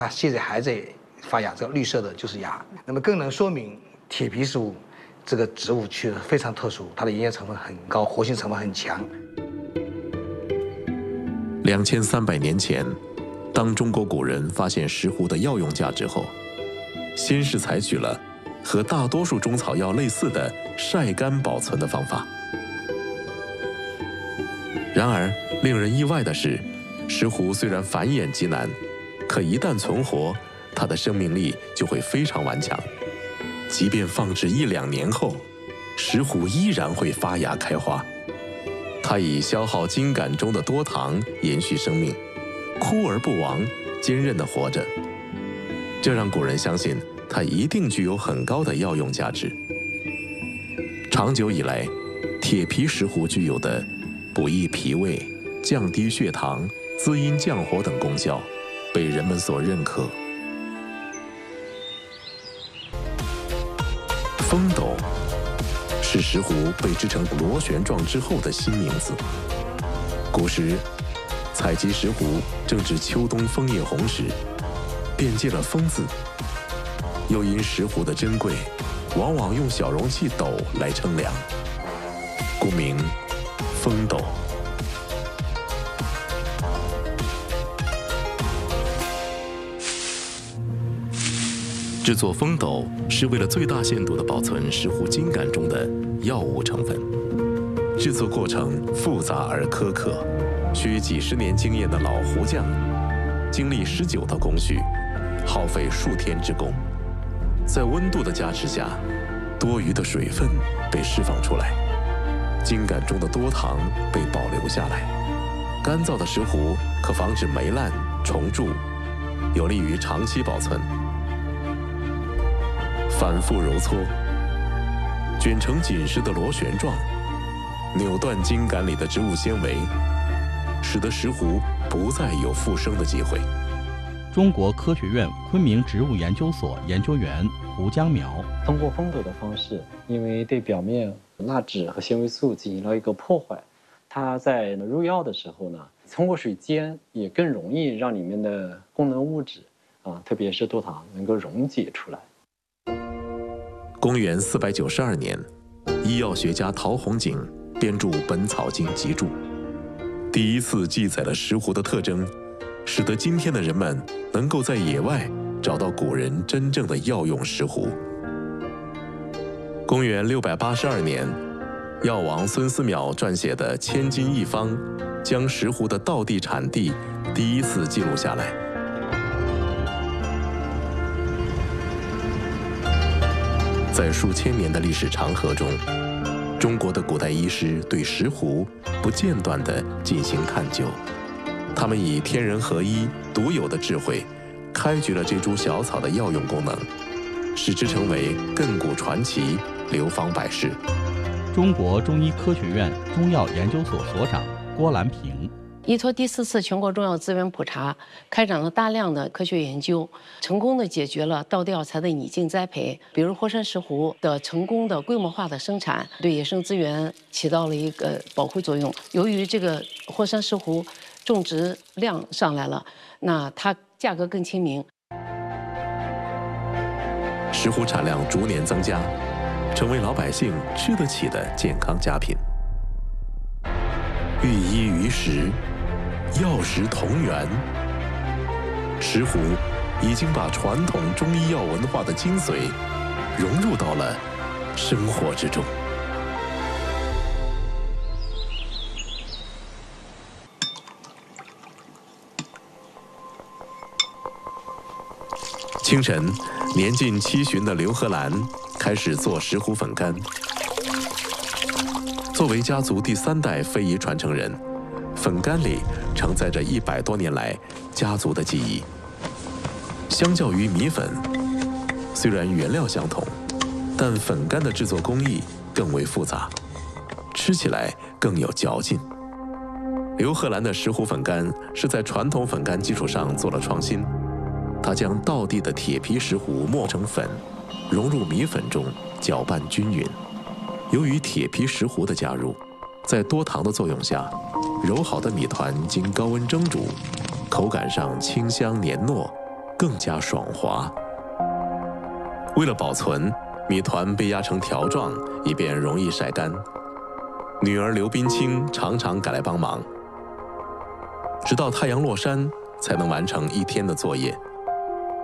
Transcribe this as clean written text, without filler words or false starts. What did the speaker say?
现在还在发芽，这个绿色的就是芽。那么更能说明铁皮石斛这个植物区非常特殊，它的营养成分很高，活性成分很强。 2300年前，当中国古人发现石斛的药用价值后，先是采取了和大多数中草药类似的晒干保存的方法。然而，令人意外的是，石斛虽然繁衍极难，可一旦存活，它的生命力就会非常顽强。即便放置1、2年后，石斛依然会发芽开花。它以消耗茎秆中的多糖延续生命，枯而不亡，坚韧地活着。这让古人相信它一定具有很高的药用价值。长久以来，铁皮石斛具有的补益脾胃、降低血糖、滋阴降火等功效，被人们所认可。风斗是石斛被制成螺旋状之后的新名字。古时，采集石斛正值秋冬枫叶红时，便借了“枫”字。又因石斛的珍贵，往往用小容器斗来称量，故名风斗。制作风斗是为了最大限度地保存石斛茎秆中的药物成分。制作过程复杂而苛刻，需几十年经验的老斛匠经历19道工序，耗费数天之功。在温度的加持下，多余的水分被释放出来，茎秆中的多糖被保留下来。干燥的石斛可防止霉烂虫蛀，有利于长期保存。反复揉搓，卷成紧实的螺旋状，扭断茎秆里的植物纤维，使得石斛不再有复生的机会。 中国科学院昆明植物研究所研究员胡江苗通过风斗的方式，因为对表面蜡质和纤维素进行了一个破坏，它在入药的时候呢，通过水煎也更容易让里面的功能物质特别是多糖能够溶解出来。 公元492年，医药学家陶弘景编著《本草经集注》，第一次记载了石斛的特征，使得今天的人们能够在野外找到古人真正的药用石斛。公元682年，药王孙思邈撰写的《千金一方》，将石斛的道地产地第一次记录下来。在数千年的历史长河中，中国的古代医师对石斛不间断地进行探究，他们以天人合一、独有的智慧，开掘了这株小草的药用功能，使之成为亘古传奇，流芳百世。 中国中医科学院中药研究所所长郭兰平依托第4次全国中药资源普查，开展了大量的科学研究，成功的解决了道地药材的拟境栽培。比如霍山石斛的成功的规模化的生产，对野生资源起到了一个保护作用。由于这个霍山石斛种植量上来了，那它价格更亲民。 石斛产量逐年增加，成为老百姓吃得起的健康佳品。寓医于时，药食同源。石斛已经把传统中医药文化的精髓融入到了生活之中。清晨，年近70旬的刘和兰开始做石斛粉干。作为家族第3代非遗传承人，粉干里承载着100多年来家族的记忆。相较于米粉，虽然原料相同，但粉干的制作工艺更为复杂，吃起来更有嚼劲。刘和兰的石斛粉干是在传统粉干基础上做了创新，他将道地的铁皮石斛磨成粉，融入米粉中，搅拌均匀。由于铁皮石斛的加入，在多糖的作用下，揉好的米团经高温蒸煮，口感上清香黏糯， 更加爽滑。为了保存，米团被压成条状，以便容易晒干。女儿刘冰清常常赶来帮忙，直到太阳落山才能完成一天的作业。